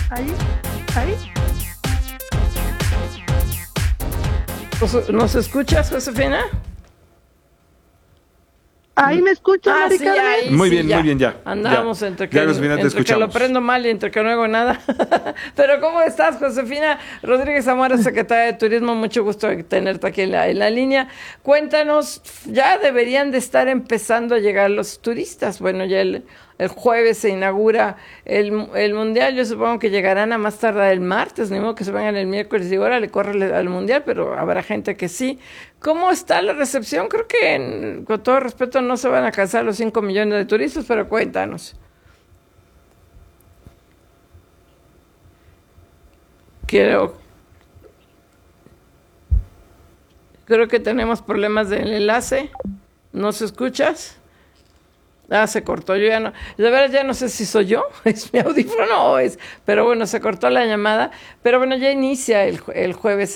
Ahí, ahí. ¿Nos escuchas, Josefina? Ahí me escuchas, Mari sí, Carmen. ahí, Muy sí, bien, muy bien, ya. Andamos Ya. entre Ya, Josefina, te entre que lo escuchamos. prendo mal y entre que no hago nada. Pero ¿cómo estás, Josefina Rodríguez Zamora, secretaria de Turismo? Mucho gusto de tenerte aquí en la línea. Cuéntanos, ya deberían de estar empezando a llegar los turistas. Bueno, ya el jueves se inaugura el Mundial. Yo supongo que llegarán a más tardar el martes, ni modo que se vengan el miércoles y digo, órale, córrele al Mundial, pero habrá gente que sí. ¿Cómo está la recepción? Creo que, con todo respeto, no se van a alcanzar los 5 millones de turistas, pero cuéntanos. Creo que tenemos problemas del enlace. ¿Nos escuchas? Se cortó, yo ya no, de verdad ya no sé si soy yo, es mi audífono o es, pero bueno, se cortó la llamada, pero bueno, ya inicia el jueves,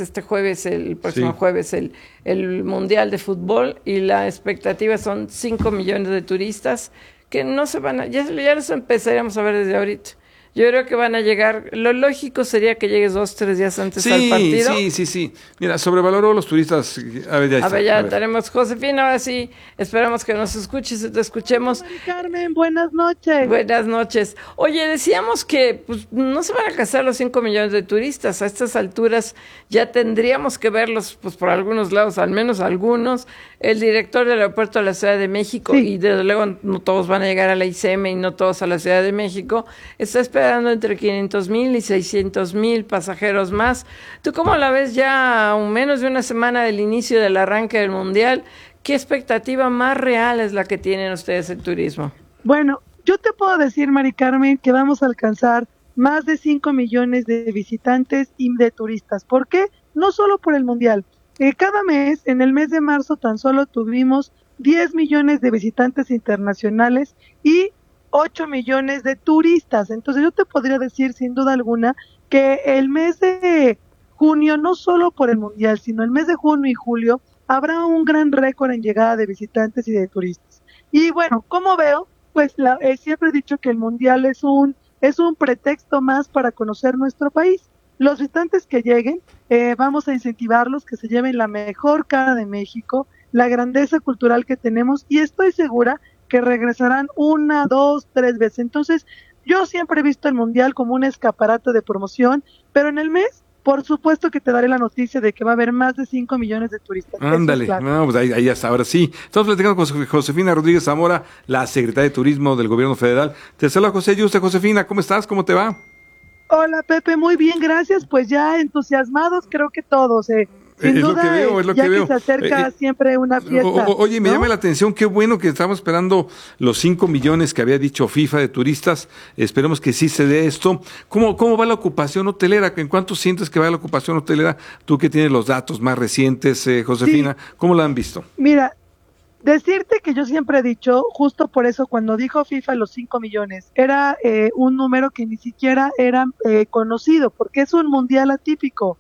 el próximo Sí. jueves, el Mundial de Fútbol, y la expectativa son 5 millones de turistas que no se van a, ya los empezaríamos a ver desde ahorita. Yo creo que van a llegar, lo lógico sería que llegues 2-3 días antes al partido. Sí. Mira, sobrevaloró los turistas. A ver, ya está. A ver, ya A ver. tenemos Josefina, ahora sí, esperamos que nos escuches y te escuchemos. Mari Carmen, buenas noches. Buenas noches. Oye, decíamos que pues, no se van a alcanzar los 5 millones de turistas. A estas alturas ya tendríamos que verlos pues, por algunos lados, al menos algunos. El director del aeropuerto de la Ciudad de México, Sí. y desde luego no todos van a llegar a la ICM y no todos a la Ciudad de México, está esperando entre 500,000 y 600,000 pasajeros más. ¿Tú cómo la ves ya a menos de una semana del inicio del arranque del Mundial? ¿Qué expectativa más real es la que tienen ustedes en turismo? Bueno, yo te puedo decir, Mari Carmen, que vamos a alcanzar más de 5 millones de visitantes y de turistas. ¿Por qué? No solo por el Mundial. Cada mes, en el mes de marzo, tan solo tuvimos 10 millones de visitantes internacionales y 8 millones de turistas. Entonces yo te podría decir, sin duda alguna, que el mes de junio, no solo por el Mundial, sino el mes de junio y julio, habrá un gran récord en llegada de visitantes y de turistas. Y bueno, como veo, pues siempre he dicho que el Mundial es un pretexto más para conocer nuestro país. Los visitantes que lleguen, vamos a incentivarlos que se lleven la mejor cara de México, la grandeza cultural que tenemos, y estoy segura que regresarán 1, 2, 3 veces. Entonces, yo siempre he visto el Mundial como un escaparate de promoción, pero en el mes, por supuesto que te daré la noticia de que va a haber más de 5 millones de turistas. Ándale, Eso es claro. no, pues ahí hasta ahora sí. Estamos platicando con Josefina Rodríguez Zamora, la secretaria de Turismo del Gobierno Federal. Te saluda José Yuste. Josefina, ¿cómo estás? ¿Cómo te va? Hola Pepe, muy bien, gracias. Pues ya entusiasmados creo que todos. Sin Es lo duda, que veo, es lo ya que veo. se acerca siempre una fiesta. Oye, me ¿no? llama la atención, qué bueno que estamos esperando los 5 millones que había dicho FIFA de turistas. Esperemos que sí se dé esto. ¿Cómo va la ocupación hotelera? ¿En cuánto sientes que va la ocupación hotelera? Tú que tienes los datos más recientes, Josefina, Sí. ¿cómo la han visto? Mira, decirte que yo siempre he dicho, justo por eso cuando dijo FIFA los 5 millones, era un número que ni siquiera era conocido, porque es un mundial atípico.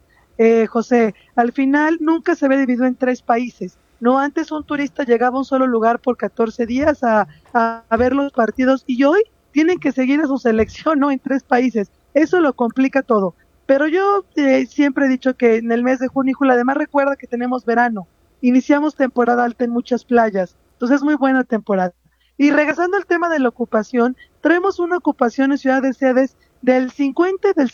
José, al final nunca se ve dividido en 3 países. No, antes un turista llegaba a un solo lugar por 14 días a ver los partidos, y hoy tienen que seguir a su selección, ¿no? En 3 países. Eso lo complica todo. Pero yo siempre he dicho que en el mes de junio y julio, además recuerda que tenemos verano, iniciamos temporada alta en muchas playas, entonces es muy buena temporada. Y regresando al tema de la ocupación, traemos una ocupación en Ciudad de Sedes del 50 y del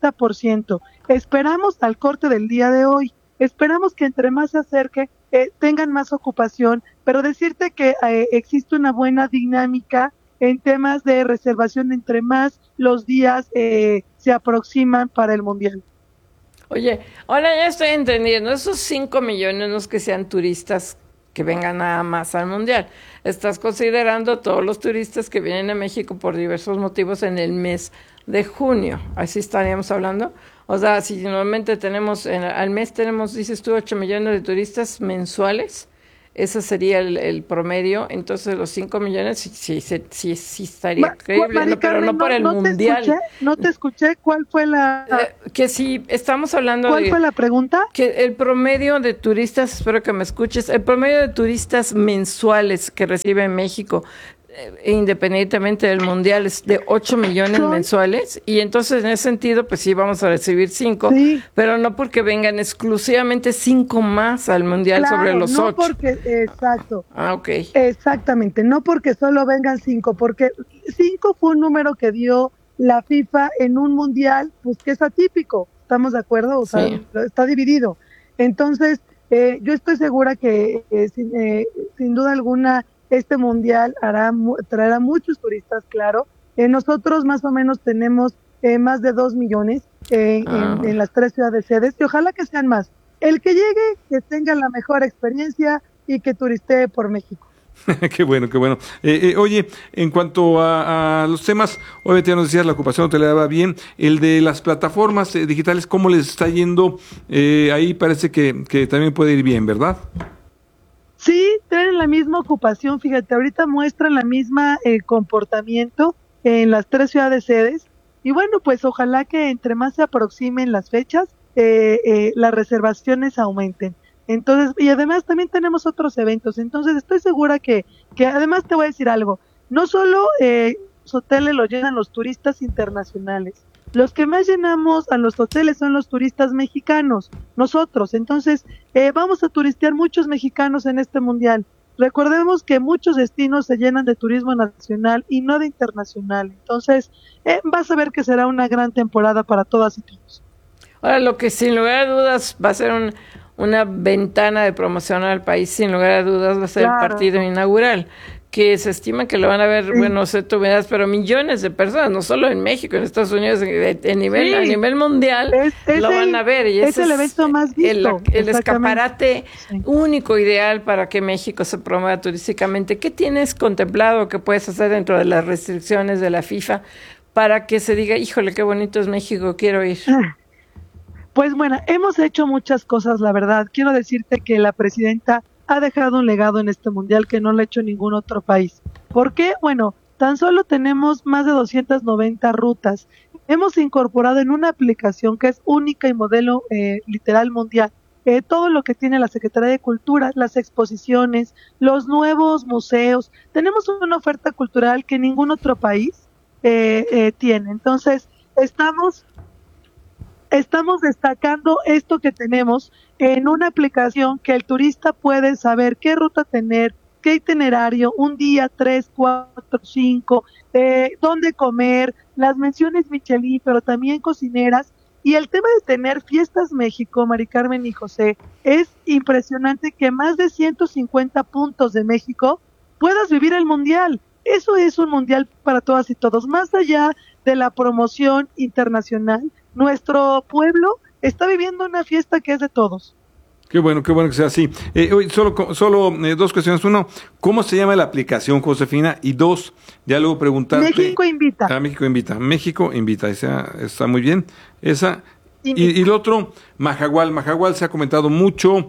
60%. Esperamos al corte del día de hoy, esperamos que entre más se acerque, tengan más ocupación, pero decirte que existe una buena dinámica en temas de reservación entre más los días se aproximan para el Mundial. Oye, ahora ya estoy entendiendo, esos 5 millones no es que sean turistas que vengan nada más al Mundial. Estás considerando todos los turistas que vienen a México por diversos motivos en el mes de junio. ¿Así estaríamos hablando? O sea, si normalmente tenemos, al mes tenemos, dices tú, 8 millones de turistas mensuales, ese sería el promedio. Entonces los 5 millones sí estaría creíble, ¿no? Pero no por el Mundial. No te escuché, ¿cuál fue la...? Que si estamos hablando ¿Cuál fue la pregunta? Que el promedio de turistas, espero que me escuches, el promedio de turistas mensuales que recibe México, independientemente del mundial, es de 8 millones mensuales, y entonces en ese sentido, pues sí, vamos a recibir 5, pero no porque vengan exclusivamente 5 más al mundial sobre los 8. No porque, exacto. Ok. Exactamente, no porque solo vengan 5, porque 5 fue un número que dio la FIFA en un mundial, pues que es atípico, ¿estamos de acuerdo? O sea, está dividido. Entonces, yo estoy segura que sin duda alguna este mundial traerá muchos turistas, claro. Nosotros más o menos tenemos más de 2 millones en las 3 ciudades sedes, y ojalá que sean más. El que llegue, que tenga la mejor experiencia y que turistee por México. Qué bueno, qué bueno. Oye, en cuanto a los temas, obviamente ya nos decías, la ocupación hotelera va bien. El de las plataformas digitales, ¿cómo les está yendo? Ahí parece que también puede ir bien, ¿verdad? Sí, tienen la misma ocupación, fíjate, ahorita muestran la misma comportamiento en las 3 ciudades sedes, y bueno, pues ojalá que entre más se aproximen las fechas, las reservaciones aumenten. Entonces, y además también tenemos otros eventos, entonces estoy segura que además te voy a decir algo, no solo los hoteles los llenan los turistas internacionales, los que más llenamos a los hoteles son los turistas mexicanos, nosotros. Entonces, vamos a turistear muchos mexicanos en este mundial. Recordemos que muchos destinos se llenan de turismo nacional y no de internacional. Entonces, vas a ver que será una gran temporada para todas y todos. Ahora, lo que sin lugar a dudas va a ser una ventana de promoción al país, sin lugar a dudas, va a ser el partido inaugural, que se estima que lo van a ver, bueno, no sé tú me das, pero millones de personas, no solo en México, en Estados Unidos, a nivel mundial, lo van a ver. Y es el evento más visto. El escaparate único, ideal para que México se promueva turísticamente. ¿Qué tienes contemplado que puedes hacer dentro de las restricciones de la FIFA para que se diga, híjole, qué bonito es México, quiero ir? Pues bueno, hemos hecho muchas cosas, la verdad. Quiero decirte que la presidenta ha dejado un legado en este mundial que no lo ha hecho ningún otro país. ¿Por qué? Bueno, tan solo tenemos más de 290 rutas. Hemos incorporado en una aplicación que es única y modelo literal mundial todo lo que tiene la Secretaría de Cultura, las exposiciones, los nuevos museos. Tenemos una oferta cultural que ningún otro país tiene. Entonces, estamos destacando esto que tenemos en una aplicación que el turista puede saber qué ruta tener, qué itinerario, un día, 3, 4, 5, dónde comer, las menciones Michelin, pero también cocineras. Y el tema de tener Fiestas México, Mari Carmen y José, es impresionante que más de 150 puntos de México puedas vivir el mundial. Eso es un mundial para todas y todos, más allá de la promoción internacional. Nuestro pueblo está viviendo una fiesta que es de todos. Qué bueno que sea así. Solo 2 cuestiones. 1, ¿cómo se llama la aplicación, Josefina? Y 2, ya luego preguntarte. México Invita. México Invita. Esa está muy bien. Esa. Y lo otro, Majagual. Majagual se ha comentado mucho.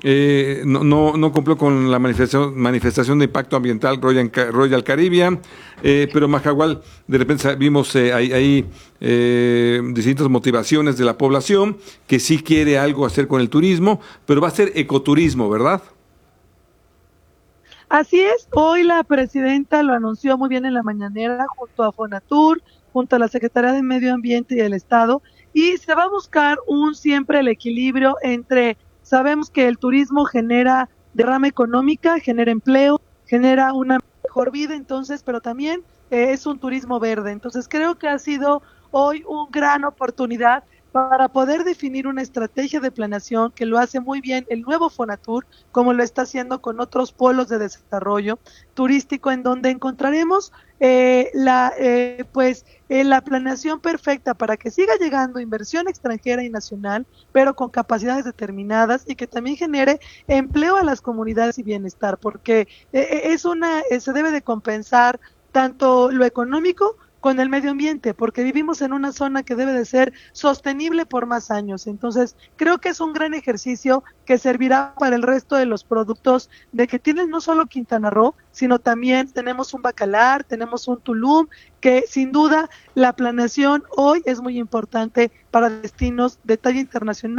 No cumplió con la manifestación de impacto ambiental Royal Caribbean, pero Majagual, de repente vimos ahí distintas motivaciones de la población que sí quiere algo hacer con el turismo, pero va a ser ecoturismo, ¿verdad? Así es, hoy la presidenta lo anunció muy bien en la mañanera junto a Fonatur, junto a la Secretaría de Medio Ambiente y el Estado, y se va a buscar siempre el equilibrio entre. Sabemos que el turismo genera derrama económica, genera empleo, genera una mejor vida, entonces, pero también es un turismo verde. Entonces, creo que ha sido hoy una gran oportunidad para poder definir una estrategia de planeación que lo hace muy bien el nuevo Fonatur, como lo está haciendo con otros polos de desarrollo turístico, en donde encontraremos la planeación perfecta para que siga llegando inversión extranjera y nacional, pero con capacidades determinadas y que también genere empleo a las comunidades y bienestar, porque se debe de compensar tanto lo económico con el medio ambiente, porque vivimos en una zona que debe de ser sostenible por más años. Entonces, creo que es un gran ejercicio que servirá para el resto de los productos de que tienen no solo Quintana Roo, sino también tenemos un Bacalar, tenemos un Tulum, que sin duda la planeación hoy es muy importante para destinos de talla internacional,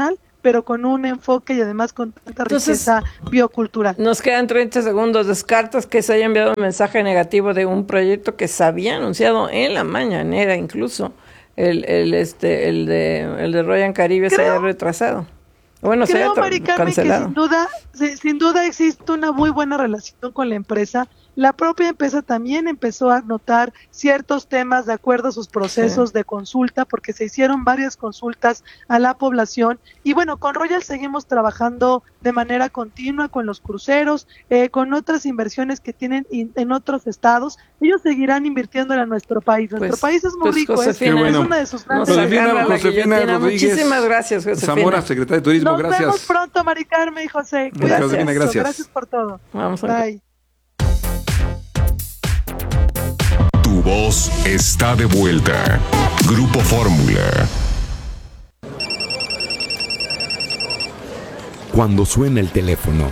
pero con un enfoque y además con tanta riqueza biocultural. Nos quedan 30 segundos. ¿Descartas que se haya enviado un mensaje negativo de un proyecto que se había anunciado en la mañanera, incluso el de Royal Caribe se haya retrasado? Bueno, creo, se haya Mari Carmen, cancelado. que sin duda existe una muy buena relación con la empresa. La propia empresa también empezó a notar ciertos temas de acuerdo a sus procesos de consulta, porque se hicieron varias consultas a la población. Y bueno, con Royal seguimos trabajando de manera continua con los cruceros, con otras inversiones que tienen en otros estados. Ellos seguirán invirtiendo en nuestro país. Nuestro país es muy rico, Josefina, es una de sus grandes. Josefina Rodríguez muchísimas gracias, Josefina Zamora, secretaria de Turismo, Nos gracias. vemos pronto, Mari Carmen y José. Josefina, gracias. Gracias por todo. Vamos a ver. Bye. Tu voz está de vuelta. Grupo Fórmula. Cuando suena el teléfono,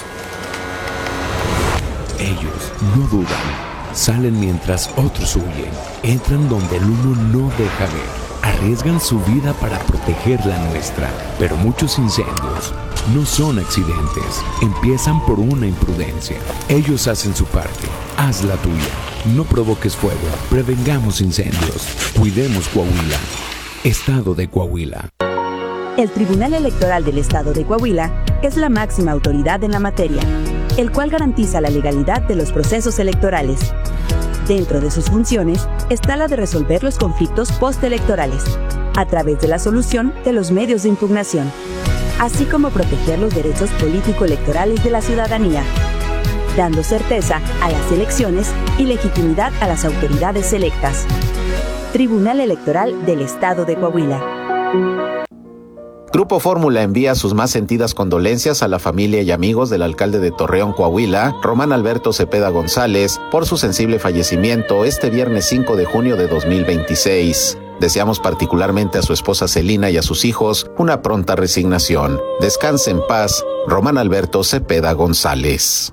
ellos no dudan. Salen mientras otros huyen. Entran donde el humo no deja ver. Arriesgan su vida para proteger la nuestra. Pero muchos incendios no son accidentes. Empiezan por una imprudencia. Ellos hacen su parte. Haz la tuya. No provoques fuego. Prevengamos incendios. Cuidemos Coahuila. Estado de Coahuila. El Tribunal Electoral del Estado de Coahuila es la máxima autoridad en la materia, el cual garantiza la legalidad de los procesos electorales. Dentro de sus funciones está la de resolver los conflictos postelectorales, a través de la solución de los medios de impugnación, así como proteger los derechos político-electorales de la ciudadanía, dando certeza a las elecciones y legitimidad a las autoridades electas. Tribunal Electoral del Estado de Coahuila. Grupo Fórmula envía sus más sentidas condolencias a la familia y amigos del alcalde de Torreón, Coahuila, Román Alberto Cepeda González, por su sensible fallecimiento este viernes 5 de junio de 2026. Deseamos particularmente a su esposa Celina y a sus hijos una pronta resignación. Descanse en paz, Román Alberto Cepeda González.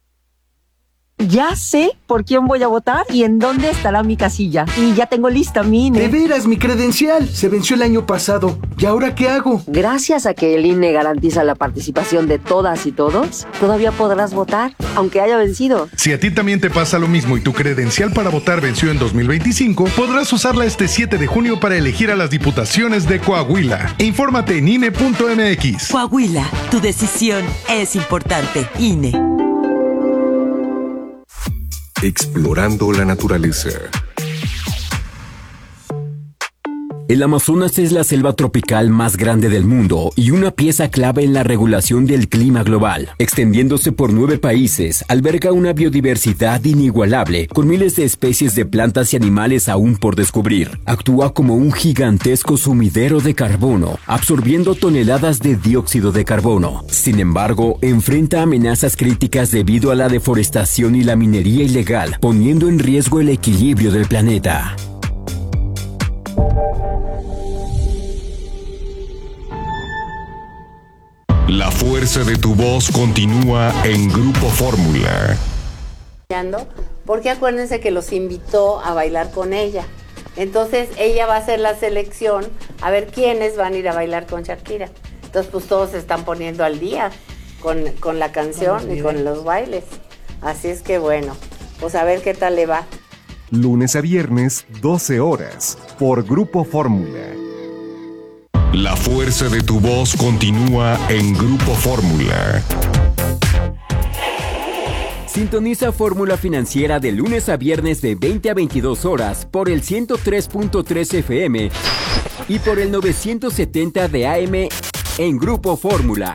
Ya sé por quién voy a votar y en dónde estará mi casilla. Y ya tengo lista mi INE. De veras, mi credencial se venció el año pasado. ¿Y ahora qué hago? Gracias a que el INE garantiza la participación de todas y todos, todavía podrás votar, aunque haya vencido. Si a ti también te pasa lo mismo y tu credencial para votar venció en 2025, podrás usarla este 7 de junio para elegir a las diputaciones de Coahuila. Infórmate en INE.mx. Coahuila, tu decisión es importante. INE. Explorando la naturaleza. El Amazonas es la selva tropical más grande del mundo y una pieza clave en la regulación del clima global. Extendiéndose por 9 países, alberga una biodiversidad inigualable, con miles de especies de plantas y animales aún por descubrir. Actúa como un gigantesco sumidero de carbono, absorbiendo toneladas de dióxido de carbono. Sin embargo, enfrenta amenazas críticas debido a la deforestación y la minería ilegal, poniendo en riesgo el equilibrio del planeta. La fuerza de tu voz continúa en Grupo Fórmula. Porque acuérdense que los invitó a bailar con ella. Entonces ella va a hacer la selección a ver quiénes van a ir a bailar con Shakira. Entonces pues todos se están poniendo al día con la canción y con los bailes. Así es que bueno, pues a ver qué tal le va. Lunes a viernes, 12 horas, por Grupo Fórmula. La fuerza de tu voz continúa en Grupo Fórmula. Sintoniza Fórmula Financiera de lunes a viernes de 20 a 22 horas por el 103.3 FM y por el 970 de AM en Grupo Fórmula.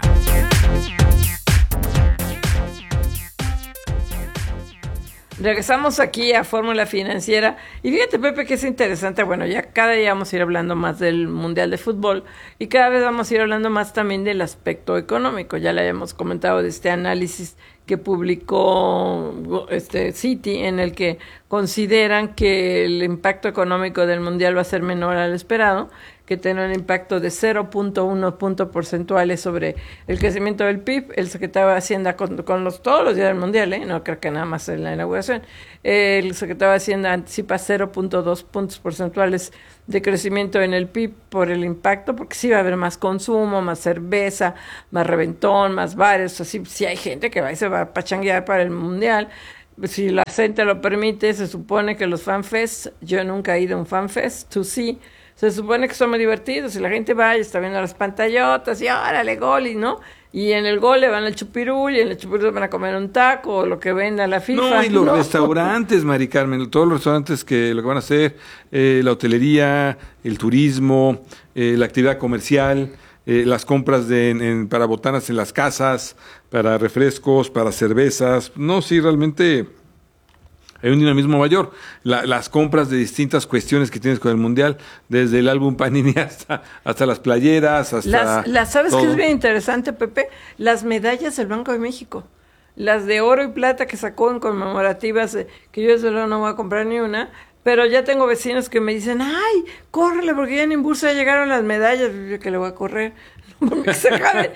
Regresamos aquí a Fórmula Financiera y fíjate, Pepe, que es interesante. Bueno, ya cada día vamos a ir hablando más del Mundial de Fútbol y cada vez vamos a ir hablando más también del aspecto económico. Ya le habíamos comentado de este análisis que publicó Citi, en el que consideran que el impacto económico del mundial va a ser menor al esperado, que tiene un impacto de 0.1 puntos porcentuales sobre el crecimiento del PIB. El secretario de Hacienda, con todos los días del mundial, no creo que nada más en la inauguración, el secretario de Hacienda anticipa 0.2 puntos porcentuales de crecimiento en el PIB por el impacto, porque sí va a haber más consumo, más cerveza, más reventón, más bares. Así, sí hay gente que va y se va a pachanguear para el mundial. Si la gente lo permite, se supone que los fanfests, yo nunca he ido a un fanfest, tú sí, se supone que son muy divertidos, y la gente va y está viendo las pantallotas, y órale, gol, y ¿no? Y en el gol le van al chupirul, y en el chupirul van a comer un taco, o lo que venda la FIFA. No, y los restaurantes, Mari Carmen, todos los restaurantes que lo que van a hacer, la hotelería, el turismo, la actividad comercial, las compras para botanas en las casas, para refrescos, para cervezas. No, sí, realmente hay un dinamismo mayor. Las compras de distintas cuestiones que tienes con el Mundial, desde el álbum Panini hasta las playeras, hasta ¿sabes todo. qué es bien interesante, Pepe? Las medallas del Banco de México. Las de oro y plata que sacó en conmemorativas, que yo desde luego no voy a comprar ni una, pero ya tengo vecinos que me dicen, ¡ay, córrele, porque ya en Imbursa ya llegaron las medallas! Yo que le voy a correr, porque se acaben.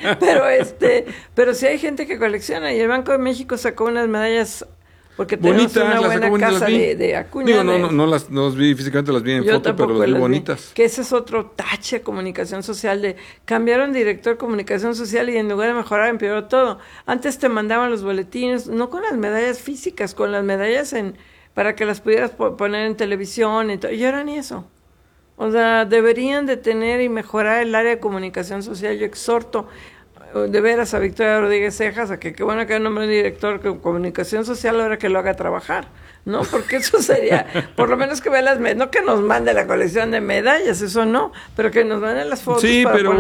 Pero sí hay gente que colecciona, y el Banco de México sacó unas medallas, porque tenemos una buena casa de Acuña. Digo, no las vi físicamente, las vi en foto, pero las vi bonitas. Que ese es otro tache de comunicación social, de cambiaron director de comunicación social, y en lugar de mejorar, empeoró todo. Antes te mandaban los boletines, no con las medallas físicas, con las medallas para que las pudieras poner en televisión y todo, y ahora ni eso. O sea, deberían de tener y mejorar el área de comunicación social. Yo exhorto de veras a Victoria Rodríguez Cejas a que qué bueno que hay un nombre de director de comunicación social ahora que lo haga trabajar, ¿no? Porque eso sería, por lo menos que vea no que nos mande la colección de medallas, eso no, pero que nos mande las fotos. Sí, para pero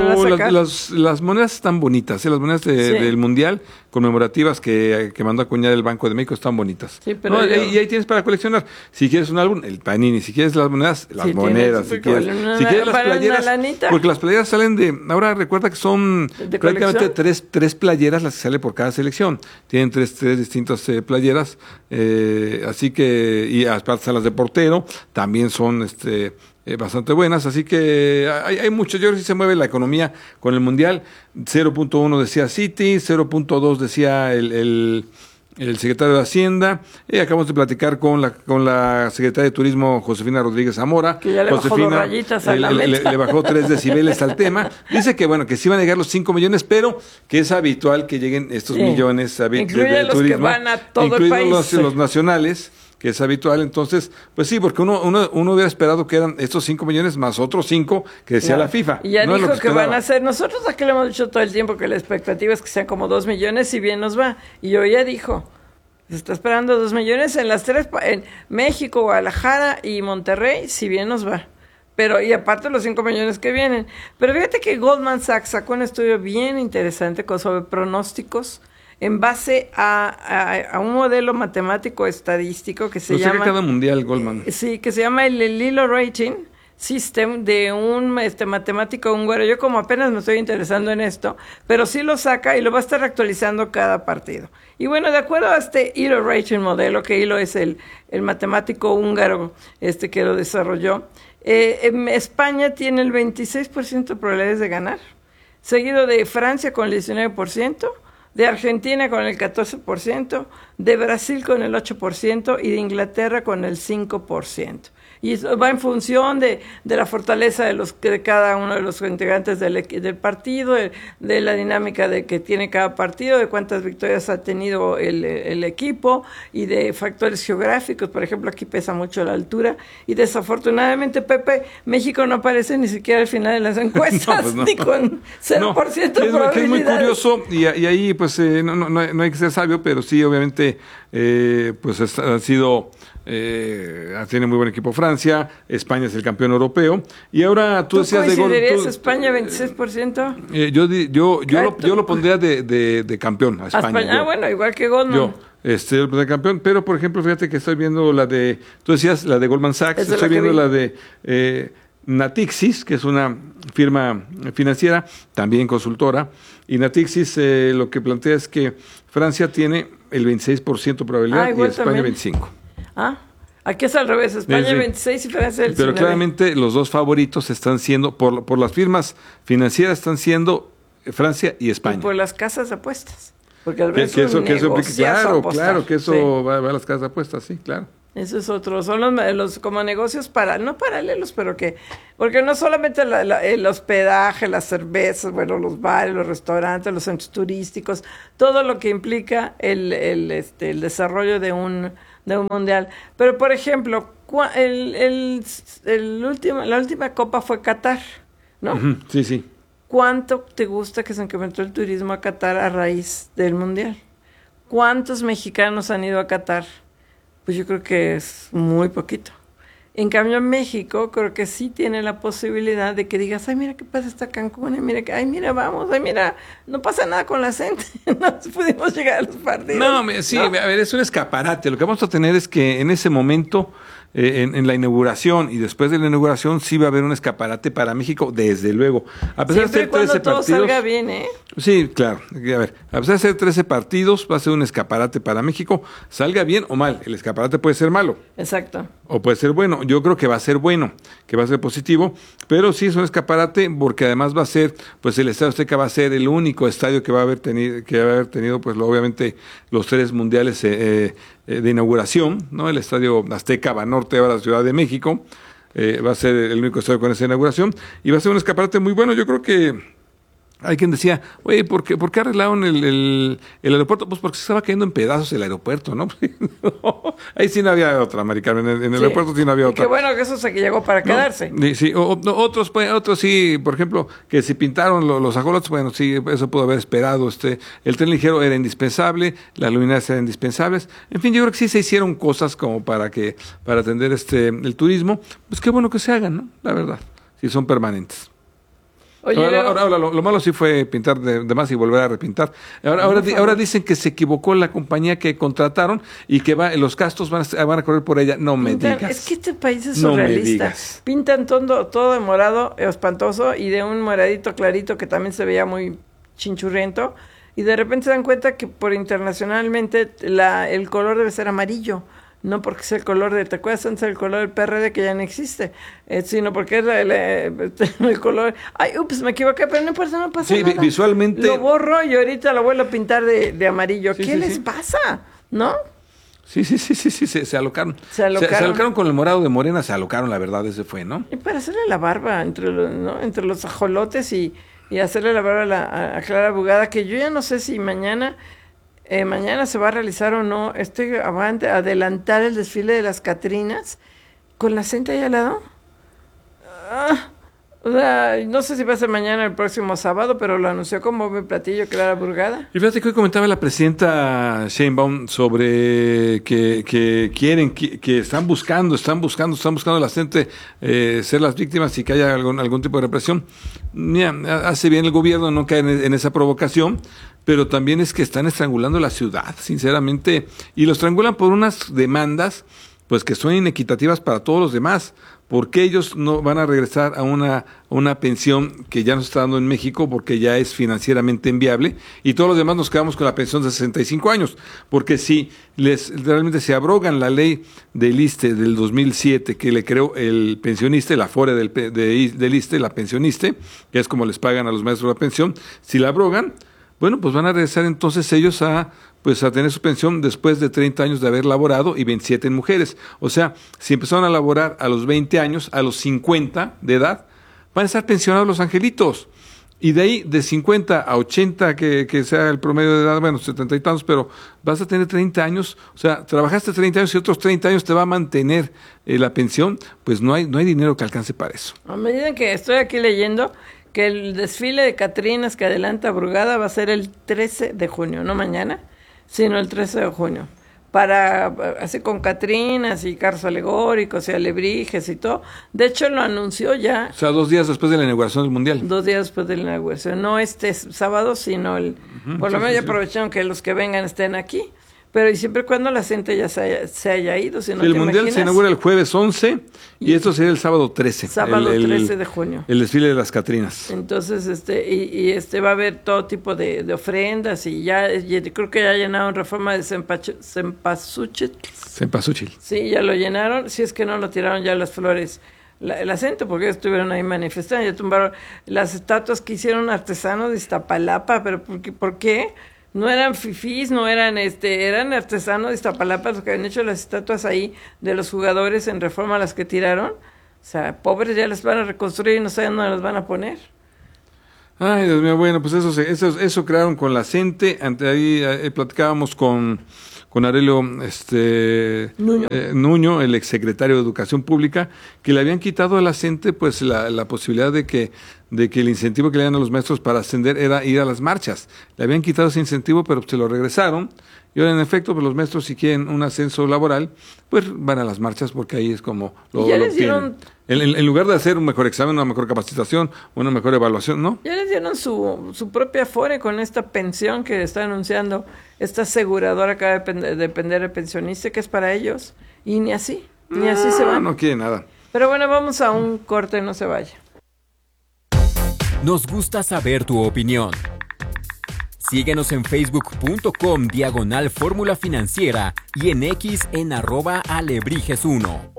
las monedas están bonitas, las monedas del Mundial conmemorativas que mandó a acuñar el Banco de México están bonitas. Sí, pero y ahí tienes para coleccionar. Si quieres un álbum, el Panini. Si quieres las monedas, las monedas. Si quieres las playeras, porque las playeras salen ahora recuerda que son prácticamente tres playeras las que sale por cada selección. Tienen tres distintas playeras, así que, y aparte las de portero, también son bastante buenas, así que hay mucho. Yo creo que sí se mueve la economía con el Mundial. 0.1 decía Citi, 0.2 decía el secretario de Hacienda. Acabamos de platicar con la secretaria de Turismo, Josefina Rodríguez Zamora. Que ya le bajó 2 rayitas a la meta. Le bajó 3 decibeles al tema. Dice que bueno, que sí van a llegar los 5 millones, pero que es habitual que lleguen estos millones de los turismo, que van a todo el país. Los nacionales, que es habitual. Entonces, pues sí, porque uno hubiera esperado que eran estos 5 millones más otros 5 que decía la FIFA. Y ya no dijo que van a ser. Nosotros aquí le hemos dicho todo el tiempo que la expectativa es que sean como 2 millones, si bien nos va. Y hoy ya dijo, se está esperando 2 millones en en México, Guadalajara y Monterrey, si bien nos va. Pero, y aparte los 5 millones que vienen. Pero fíjate que Goldman Sachs sacó un estudio bien interesante sobre pronósticos en base a un modelo matemático estadístico que se llama... cada mundial, Goldman. Sí, que se llama el Lilo Rating System, de un matemático húngaro. Yo como apenas me estoy interesando en esto, pero sí lo saca y lo va a estar actualizando cada partido. Y bueno, de acuerdo a este Lilo Rating modelo, que Lilo es el matemático húngaro que lo desarrolló, España tiene el 26% de probabilidades de ganar, seguido de Francia con el 19%, de Argentina con el 14%, de Brasil con el 8% y de Inglaterra con el 5%. Y eso va en función de la fortaleza de cada uno de los integrantes del partido, de la dinámica que tiene cada partido, de cuántas victorias ha tenido el equipo y de factores geográficos. Por ejemplo, aquí pesa mucho la altura y desafortunadamente, Pepe, México no aparece ni siquiera al final de las encuestas, ni con 0% de probabilidades. Es muy curioso y ahí pues no hay que ser sabio, pero sí obviamente pues ha sido... tiene muy buen equipo Francia, España es el campeón europeo, y ahora tú decías de gol. ¿Coincidirías España 26%? Yo lo pondría de campeón a España. Bueno, igual que Goldman. Yo lo pondría de campeón, pero por ejemplo, fíjate que estoy viendo tú decías la de Goldman Sachs, estoy viendo la de Natixis, que es una firma financiera, también consultora, y Natixis lo que plantea es que Francia tiene el 26% de probabilidad y España también. 25%. Aquí es al revés, España 26 y Francia el 19. Pero claramente los dos favoritos están siendo, por las firmas financieras, están siendo Francia y España. Y por las casas de apuestas. Porque al revés claro, que eso va a las casas de apuestas, sí, claro. Eso es otro, son los como negocios no paralelos, pero porque no solamente el hospedaje, las cervezas, bueno, los bares, los restaurantes, los centros turísticos, todo lo que implica el desarrollo de un mundial. Pero, por ejemplo, la última Copa fue Qatar, ¿no? Uh-huh, sí. ¿Cuánto te gusta que se incrementó el turismo a Qatar a raíz del mundial? ¿Cuántos mexicanos han ido a Qatar? Pues yo creo que es muy poquito. En cambio, en México creo que sí tiene la posibilidad de que digas, ay, mira qué pasa esta Cancún, ay, mira, vamos, ay, mira, no pasa nada con la gente, no pudimos llegar a los partidos. No, sí, ¿no? A ver, es un escaparate. Lo que vamos a tener es que en ese momento, en la inauguración y después de la inauguración, sí va a haber un escaparate para México, desde luego. A pesar siempre de ser 13 cuando todo partidos, salga bien, ¿eh? Sí, claro. A ver, a pesar de ser 13 partidos, va a ser un escaparate para México, salga bien o mal. El escaparate puede ser malo. Exacto. O puede ser bueno. Yo creo que va a ser bueno, que va a ser positivo, pero sí es un escaparate porque además va a ser, pues el Estadio Azteca va a ser el único estadio que va a haber tenido, pues obviamente los 3 mundiales de inauguración, ¿no? El Estadio Azteca Banorte va a la Ciudad de México, va a ser el único estadio con esa inauguración y va a ser un escaparate muy bueno. Yo creo que hay quien decía, oye, ¿por qué arreglaron el aeropuerto? Pues porque se estaba cayendo en pedazos el aeropuerto, ¿no? No, ahí sí no había otra, Mari Carmen, en el aeropuerto sí no había otra. Qué bueno que eso se llegó para quedarse. Sí, otros sí, por ejemplo, que si pintaron los ajolotes, bueno, sí, eso pudo haber esperado. El tren ligero era indispensable, las luminarias eran indispensables. En fin, yo creo que sí se hicieron cosas como para atender el turismo. Pues qué bueno que se hagan, ¿no? La verdad, si son permanentes. Oye, ahora lo malo sí fue pintar de más y volver a repintar. Ahora dicen que se equivocó la compañía que contrataron y que los gastos van a correr por ella. No me digas. Es que este país es surrealista. Pintan todo de morado espantoso y de un moradito clarito que también se veía muy chinchurriento y de repente se dan cuenta que por internacionalmente el color debe ser amarillo. No porque sea el color ¿te acuerdas antes del color del PRD que ya no existe? Sino porque es el color. Ay, ups, me equivoqué, pero no pasa nada. Sí, visualmente. Lo borro y ahorita lo vuelvo a pintar de amarillo. ¿Qué les pasa? ¿No? Sí, se alocaron. Se alocaron con el morado de Morena, se alocaron, la verdad, ese fue, ¿no? Y para hacerle la barba entre los ajolotes y hacerle la barba a Clara Brugada, que yo ya no sé si mañana se va a realizar o no, adelantar el desfile de las Catrinas con la cinta ahí al lado. No sé si va a ser mañana o el próximo sábado, pero lo anunció con bombo y platillo Clara Brugada. Y fíjate que hoy comentaba la presidenta Sheinbaum sobre que quieren, que están buscando la gente ser las víctimas y que haya algún tipo de represión. Mira, hace bien el gobierno no caer en esa provocación, pero también es que están estrangulando la ciudad, sinceramente, y lo estrangulan por unas demandas pues que son inequitativas para todos los demás, porque ellos no van a regresar a una pensión que ya nos está dando en México porque ya es financieramente inviable, y todos los demás nos quedamos con la pensión de 65 años, porque si realmente se abrogan la ley del ISSSTE del 2007 que le creó el pensionista, el afore del ISSSTE, la pensionista, que es como les pagan a los maestros la pensión, si la abrogan, bueno, pues van a regresar entonces ellos a tener su pensión después de 30 años de haber laborado y 27 en mujeres. O sea, si empezaron a laborar a los 20 años, a los 50 de edad, van a estar pensionados los angelitos. Y de ahí, de 50 a 80, que sea el promedio de edad, bueno, 70 y tantos, pero vas a tener 30 años, o sea, trabajaste 30 años y otros 30 años te va a mantener la pensión, pues no hay dinero que alcance para eso. A medida que estoy aquí leyendo que el desfile de Catrinas que adelanta Brugada va a ser el 13 de junio, no mañana, sino el 13 de junio, así con Catrinas y carros alegóricos y alebrijes y todo. De hecho, lo anunció ya. O sea, 2 días después de la inauguración del Mundial. 2 días después de la inauguración, no este sábado, sino por lo menos ya aprovecharon que los que vengan estén aquí. Pero y siempre y cuando la gente ya se haya ido. Si no, el Mundial se inaugura el jueves 11 y esto sería el sábado 13. Sábado 13 de junio. El desfile de las Catrinas. Entonces, va a haber todo tipo de ofrendas y creo que ya llenaron Reforma de Cempasúchil. Sí, ya lo llenaron. Si es que no lo tiraron ya las flores. El acento, porque ellos estuvieron ahí manifestando, ya tumbaron las estatuas que hicieron artesanos de Iztapalapa, pero ¿por qué? No eran fifís, no eran eran artesanos de Iztapalapa los que habían hecho las estatuas ahí de los jugadores en Reforma, las que tiraron. O sea, pobres, ya las van a reconstruir y no saben dónde las van a poner. Ay, Dios mío, bueno, pues eso crearon con la CENTE. Ahí platicábamos con Aurelio Nuño, el exsecretario de Educación Pública, que le habían quitado a la CENTE pues la posibilidad de que el incentivo que le dan a los maestros para ascender era ir a las marchas. Le habían quitado ese incentivo, pero se lo regresaron. Y ahora, en efecto, pues los maestros, si quieren un ascenso laboral, pues van a las marchas, porque ahí es como lo obtienen. En lugar de hacer un mejor examen, una mejor capacitación, una mejor evaluación, ¿no? Ya les dieron su propia afore con esta pensión que está anunciando esta aseguradora que va a depender del pensionista, que es para ellos. Y ni así se van. No quiere nada. Pero bueno, vamos a un corte, no se vaya. Nos gusta saber tu opinión. Síguenos en facebook.com/Fórmula Financiera y en X en @Alebrijes1.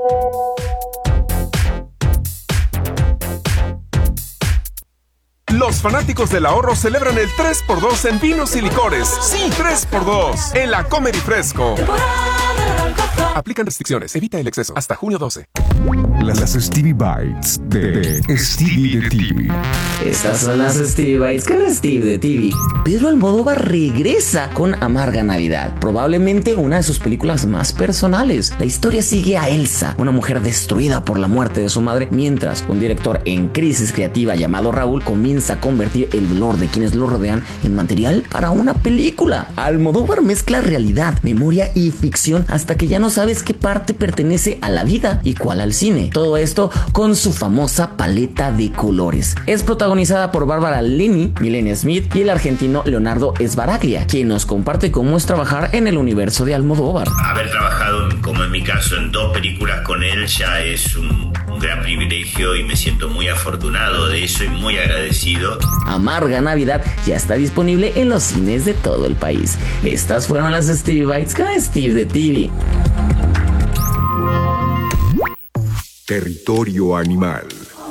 Los fanáticos del ahorro celebran el 3x2 en vinos y licores. Sí, 3x2 en la Comer y Fresco. Aplican restricciones. Evita el exceso. Hasta junio 12. Las Stevie Bites de Stevie de TV. Estas son las Stevie Bites con Steve de TV. Pedro Almodóvar regresa con Amarga Navidad, probablemente una de sus películas más personales. La historia sigue a Elsa, una mujer destruida por la muerte de su madre, mientras un director en crisis creativa llamado Raúl comienza a convertir el dolor de quienes lo rodean en material para una película. Almodóvar mezcla realidad, memoria y ficción hasta que ya no sabes qué parte pertenece a la vida y cuál al cine. Todo esto con su famosa paleta de colores. Es protagonizada por Bárbara Linney, Milena Smith y el argentino Leonardo Sbaraglia, quien nos comparte cómo es trabajar en el universo de Almodóvar. Haber trabajado, como en mi caso, en 2 películas con él ya es un gran privilegio y me siento muy afortunado de eso y muy agradecido. Amarga Navidad ya está disponible en los cines de todo el país. Estas fueron las Stevie Bites con Steve de TV. Territorio animal.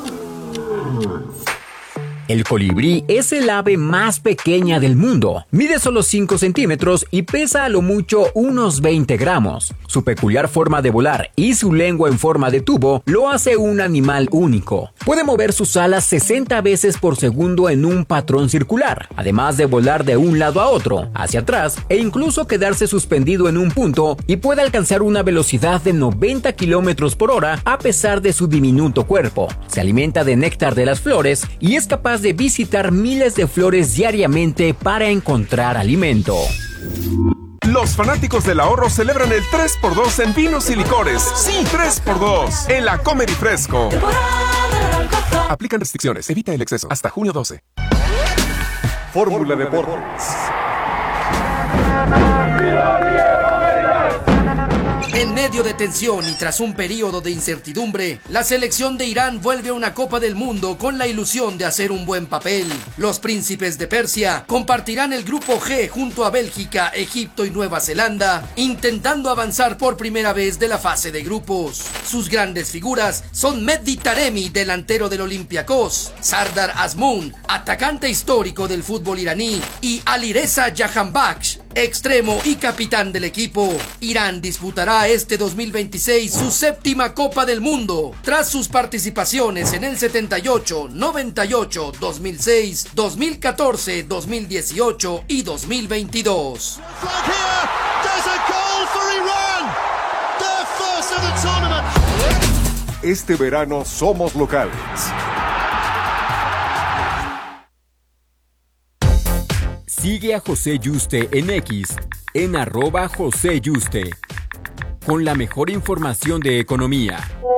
El colibrí es el ave más pequeña del mundo. Mide solo 5 centímetros y pesa a lo mucho unos 20 gramos. Su peculiar forma de volar y su lengua en forma de tubo lo hace un animal único. Puede mover sus alas 60 veces por segundo en un patrón circular, además de volar de un lado a otro, hacia atrás e incluso quedarse suspendido en un punto, y puede alcanzar una velocidad de 90 kilómetros por hora a pesar de su diminuto cuerpo. Se alimenta de néctar de las flores y es capaz de visitar miles de flores diariamente para encontrar alimento. Los fanáticos del ahorro celebran el 3x2 en vinos y licores. Sí, 3x2 en la Comer y Fresco. Aplican restricciones. Evita el exceso. Hasta junio 12. Fórmula Deportes. En medio de tensión y tras un periodo de incertidumbre, la selección de Irán vuelve a una Copa del Mundo con la ilusión de hacer un buen papel. Los príncipes de Persia compartirán el grupo G junto a Bélgica, Egipto y Nueva Zelanda, intentando avanzar por primera vez de la fase de grupos. Sus grandes figuras son Mehdi Taremi, delantero del Olympiacos, Sardar Azmoun, atacante histórico del fútbol iraní, y Alireza Jahanbakhsh, extremo y capitán del equipo. Irán disputará este 2026 su 7ª Copa del Mundo, tras sus participaciones en el 78, 98, 2006, 2014, 2018 y 2022. Este verano somos locales. Sigue a José Yuste en X, en @JoséYuste, con la mejor información de economía.